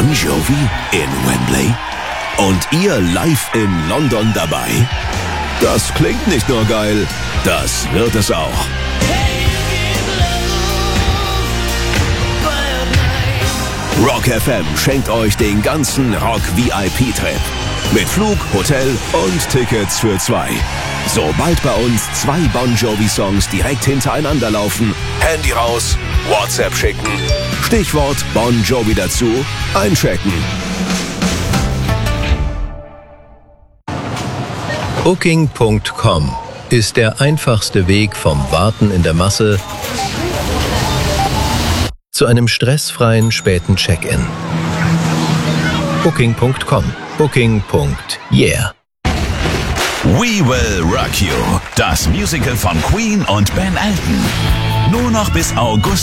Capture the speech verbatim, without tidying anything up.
Bon Jovi in Wembley? Und ihr live in London dabei? Das klingt nicht nur geil, das wird es auch. Rock F M schenkt euch den ganzen Rock-V I P-Trip. Mit Flug, Hotel und Tickets für zwei. Sobald bei uns zwei Bon Jovi-Songs direkt hintereinander laufen, Handy raus, WhatsApp schicken, Stichwort Bon Jovi dazu, einchecken. Booking Punkt com ist der einfachste Weg vom Warten in der Masse zu einem stressfreien späten Check-in. Booking Punkt com. Booking. Yeah. We Will Rock You, das Musical von Queen und Ben Elton. Nur noch bis August